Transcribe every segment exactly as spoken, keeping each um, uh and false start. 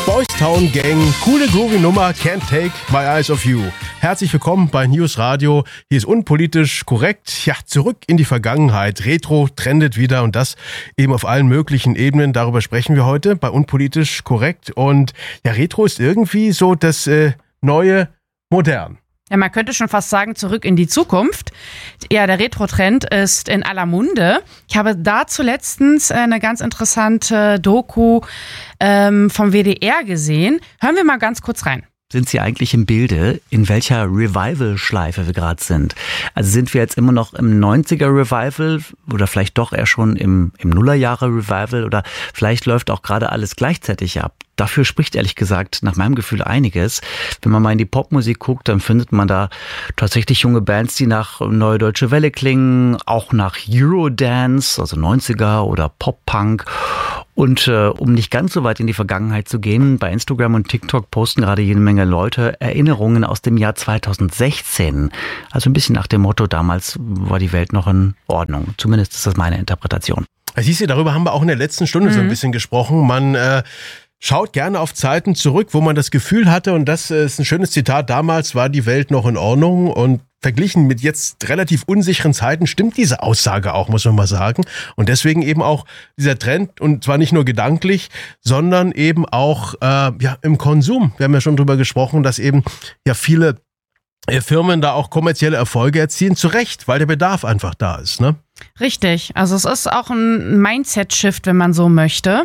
Boys Town Gang, coole groovy Nummer, Can't Take My Eyes Off You. Herzlich willkommen bei News Radio. Hier ist unpolitisch korrekt. Ja, zurück in die Vergangenheit. Retro trendet wieder und das eben auf allen möglichen Ebenen. Darüber sprechen wir heute bei unpolitisch korrekt. Und ja, Retro ist irgendwie so das äh, neue Modern. Ja, man könnte schon fast sagen, zurück in die Zukunft. Ja, der Retro-Trend ist in aller Munde. Ich habe dazu letztens eine ganz interessante Doku ähm, vom W D R gesehen. Hören wir mal ganz kurz rein. Sind Sie eigentlich im Bilde, in welcher Revival-Schleife wir gerade sind? Also sind wir jetzt immer noch im neunziger-Revival oder vielleicht doch eher schon im, im Nullerjahre-Revival oder vielleicht läuft auch gerade alles gleichzeitig ab? Dafür spricht ehrlich gesagt nach meinem Gefühl einiges. Wenn man mal in die Popmusik guckt, dann findet man da tatsächlich junge Bands, die nach Neue Deutsche Welle klingen, auch nach Eurodance, also neunziger oder Pop-Punk. Und äh, um nicht ganz so weit in die Vergangenheit zu gehen, bei Instagram und TikTok posten gerade jede Menge Leute Erinnerungen aus dem Jahr zweitausendsechzehn. Also ein bisschen nach dem Motto, damals war die Welt noch in Ordnung. Zumindest ist das meine Interpretation. Siehst du, darüber haben wir auch in der letzten Stunde mhm. so ein bisschen gesprochen. Man äh, schaut gerne auf Zeiten zurück, wo man das Gefühl hatte, und das ist ein schönes Zitat, damals war die Welt noch in Ordnung, und verglichen mit jetzt relativ unsicheren Zeiten stimmt diese Aussage auch, muss man mal sagen. Und deswegen eben auch dieser Trend, und zwar nicht nur gedanklich, sondern eben auch äh, ja im Konsum. Wir haben ja schon drüber gesprochen, dass eben ja viele Firmen da auch kommerzielle Erfolge erzielen, zu Recht, weil der Bedarf einfach da ist, ne? Richtig, also es ist auch ein Mindset-Shift, wenn man so möchte.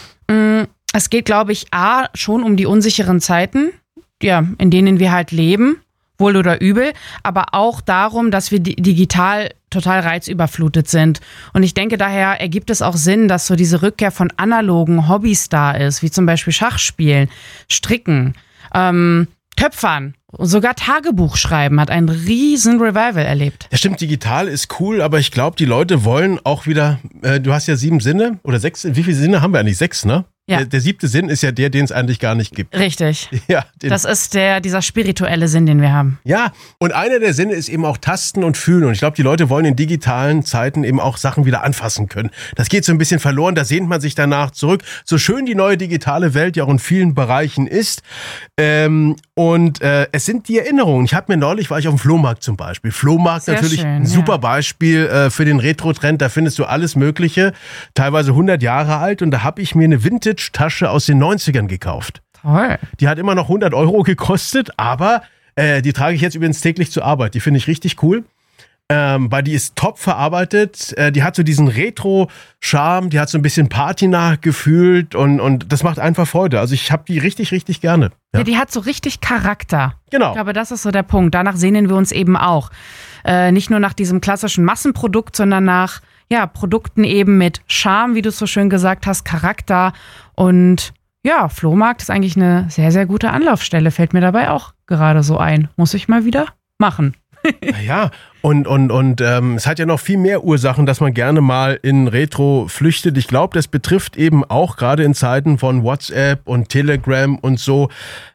Es geht, glaube ich, A, schon um die unsicheren Zeiten, ja, in denen wir halt leben, wohl oder übel, aber auch darum, dass wir digital total reizüberflutet sind. Und ich denke, daher ergibt es auch Sinn, dass so diese Rückkehr von analogen Hobbys da ist, wie zum Beispiel Schachspielen, Stricken, ähm, Töpfern. Sogar Tagebuch schreiben hat einen riesen Revival erlebt. Ja, stimmt, digital ist cool, aber ich glaube, die Leute wollen auch wieder, äh, du hast ja sieben Sinne oder sechs, wie viele Sinne haben wir eigentlich? Sechs, ne? Ja. Der, der siebte Sinn ist ja der, den es eigentlich gar nicht gibt. Richtig. Ja, den das ist der, dieser spirituelle Sinn, den wir haben. Ja, und einer der Sinne ist eben auch Tasten und Fühlen. Und ich glaube, die Leute wollen in digitalen Zeiten eben auch Sachen wieder anfassen können. Das geht so ein bisschen verloren, da sehnt man sich danach zurück. So schön die neue digitale Welt ja auch in vielen Bereichen ist. Ähm, und äh, es sind die Erinnerungen. Ich habe mir neulich, war ich auf dem Flohmarkt zum Beispiel. Flohmarkt Sehr natürlich schön, ein super ja. Beispiel äh, für den Retro-Trend. Da findest du alles Mögliche, teilweise hundert Jahre alt. Und da habe ich mir eine Vintage-Tasche aus den neunzigern gekauft. Toll. Die hat immer noch hundert Euro gekostet, aber äh, die trage ich jetzt übrigens täglich zur Arbeit. Die finde ich richtig cool, ähm, weil die ist top verarbeitet. Äh, die hat so diesen Retro-Charme, die hat so ein bisschen Patina gefühlt und, und das macht einfach Freude. Also ich habe die richtig, richtig gerne. Ja. Ja, die hat so richtig Charakter. Genau. Ich glaube, das ist so der Punkt. Danach sehnen wir uns eben auch. Äh, nicht nur nach diesem klassischen Massenprodukt, sondern nach ja, Produkten eben mit Charme, wie du es so schön gesagt hast, Charakter. Und ja, Flohmarkt ist eigentlich eine sehr, sehr gute Anlaufstelle. Fällt mir dabei auch gerade so ein. Muss ich mal wieder machen. Ja, und, und, und ähm, es hat ja noch viel mehr Ursachen, dass man gerne mal in Retro flüchtet. Ich glaube, das betrifft eben auch gerade in Zeiten von WhatsApp und Telegram und so,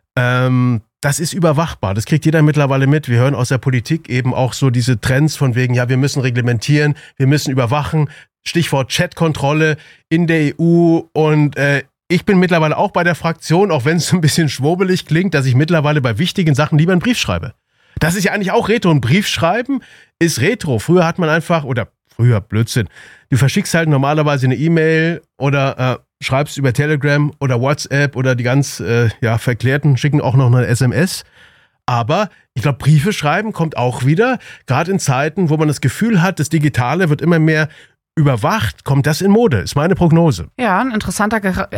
ähm, das ist überwachbar. Das kriegt jeder mittlerweile mit. Wir hören aus der Politik eben auch so diese Trends von wegen, ja, wir müssen reglementieren, wir müssen überwachen. Stichwort Chatkontrolle in der E U. Und äh, ich bin mittlerweile auch bei der Fraktion, auch wenn es so ein bisschen schwurbelig klingt, dass ich mittlerweile bei wichtigen Sachen lieber einen Brief schreibe. Das ist ja eigentlich auch Retro. Ein Brief schreiben ist Retro. Früher hat man einfach, oder früher, Blödsinn, du verschickst halt normalerweise eine E-Mail oder äh, schreibst über Telegram oder WhatsApp oder die ganz äh, ja, Verklärten schicken auch noch eine S M S. Aber ich glaube, Briefe schreiben kommt auch wieder. Gerade in Zeiten, wo man das Gefühl hat, das Digitale wird immer mehr überwacht, kommt das in Mode, ist meine Prognose. Ja, ein interessanter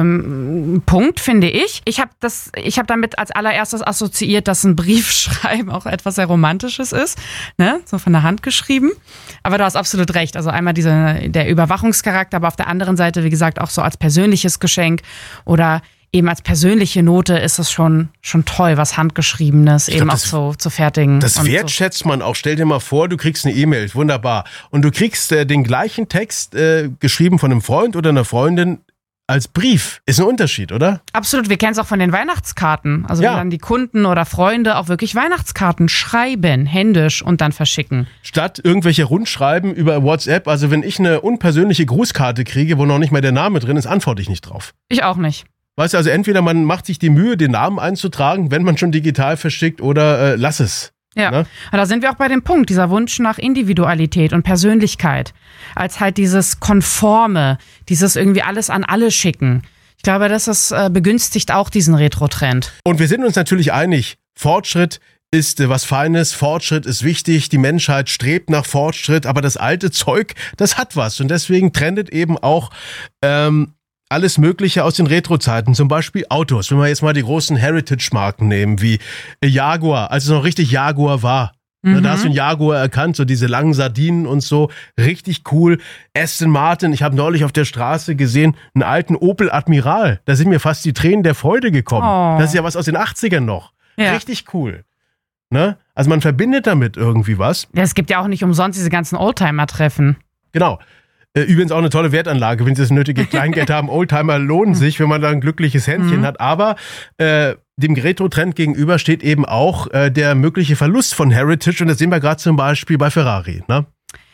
ähm, Punkt, finde ich. Ich habe das, ich habe damit als allererstes assoziiert, dass ein Briefschreiben auch etwas sehr Romantisches ist, ne, so von der Hand geschrieben. Aber du hast absolut recht. Also einmal dieser der Überwachungscharakter, aber auf der anderen Seite, wie gesagt, auch so als persönliches Geschenk oder eben als persönliche Note ist es schon, schon toll, was Handgeschriebenes ich eben glaub, das, auch so zu fertigen. Das wertschätzt so. Man auch. Stell dir mal vor, du kriegst eine E-Mail, wunderbar. Und du kriegst äh, den gleichen Text äh, geschrieben von einem Freund oder einer Freundin als Brief. Ist ein Unterschied, oder? Absolut. Wir kennen es auch von den Weihnachtskarten. Also ja. Wenn dann die Kunden oder Freunde auch wirklich Weihnachtskarten schreiben, händisch und dann verschicken. Statt irgendwelche Rundschreiben über WhatsApp. Also wenn ich eine unpersönliche Grußkarte kriege, wo noch nicht mal der Name drin ist, antworte ich nicht drauf. Ich auch nicht. Weißt du, also entweder man macht sich die Mühe, den Namen einzutragen, wenn man schon digital verschickt, oder äh, lass es. Ja, ne? Und da sind wir auch bei dem Punkt, dieser Wunsch nach Individualität und Persönlichkeit. Als halt dieses Konforme, dieses irgendwie alles an alle schicken. Ich glaube, das ist, äh, begünstigt auch diesen Retro-Trend. Und wir sind uns natürlich einig, Fortschritt ist äh, was Feines, Fortschritt ist wichtig, die Menschheit strebt nach Fortschritt, aber das alte Zeug, das hat was. Und deswegen trendet eben auch ähm, alles Mögliche aus den Retro-Zeiten, zum Beispiel Autos. Wenn wir jetzt mal die großen Heritage-Marken nehmen, wie Jaguar, als es noch richtig Jaguar war. Mhm. Da hast du einen Jaguar erkannt, so diese langen Sardinen und so, richtig cool. Aston Martin, ich habe neulich auf der Straße gesehen, einen alten Opel Admiral. Da sind mir fast die Tränen der Freude gekommen. Oh. Das ist ja was aus den achtzigern noch. Ja. Richtig cool. Ne? Also man verbindet damit irgendwie was. Ja, es gibt ja auch nicht umsonst diese ganzen Oldtimer-Treffen. Genau. Übrigens auch eine tolle Wertanlage, wenn Sie das nötige Kleingeld haben. Oldtimer lohnen sich, wenn man da ein glückliches Händchen mhm. hat. Aber äh, dem Retro-Trend gegenüber steht eben auch äh, der mögliche Verlust von Heritage. Und das sehen wir gerade zum Beispiel bei Ferrari. Ne?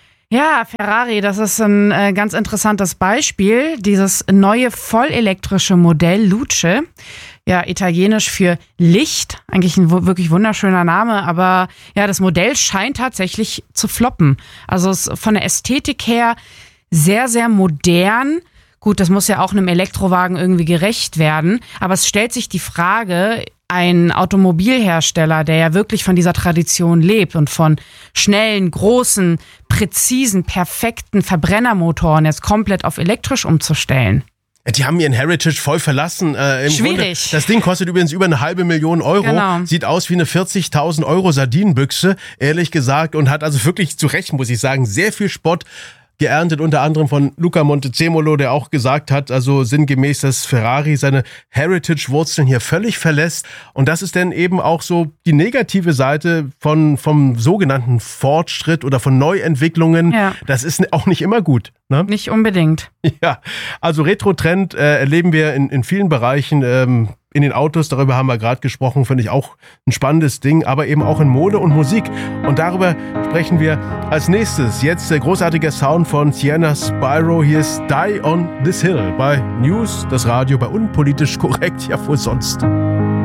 Ja, Ferrari, das ist ein äh, ganz interessantes Beispiel. Dieses neue vollelektrische Modell Luce. Ja, italienisch für Licht. Eigentlich ein w- wirklich wunderschöner Name. Aber ja, das Modell scheint tatsächlich zu floppen. Also es, von der Ästhetik her sehr, sehr modern. Gut, das muss ja auch einem Elektrowagen irgendwie gerecht werden. Aber es stellt sich die Frage, ein Automobilhersteller, der ja wirklich von dieser Tradition lebt und von schnellen, großen, präzisen, perfekten Verbrennermotoren jetzt komplett auf elektrisch umzustellen. Die haben ihren Heritage voll verlassen. Äh, im Schwierig. Grunde, das Ding kostet übrigens über eine halbe Million Euro. Genau. Sieht aus wie eine vierzigtausend Euro Sardinenbüchse, ehrlich gesagt. Und hat also wirklich zu Recht, muss ich sagen, sehr viel Spott geerntet, unter anderem von Luca Montezemolo, der auch gesagt hat, also sinngemäß, dass Ferrari seine Heritage-Wurzeln hier völlig verlässt. Und das ist dann eben auch so die negative Seite von vom sogenannten Fortschritt oder von Neuentwicklungen. Ja. Das ist auch nicht immer gut. Ne? Nicht unbedingt. Ja, also Retro-Trend äh, erleben wir in, in vielen Bereichen. Ähm, in den Autos, darüber haben wir gerade gesprochen, finde ich auch ein spannendes Ding, aber eben auch in Mode und Musik. Und darüber sprechen wir als nächstes. Jetzt der großartige Sound von Sienna Spyro. Hier ist Die on This Hill bei News, das Radio bei Unpolitisch Korrekt, ja wo sonst.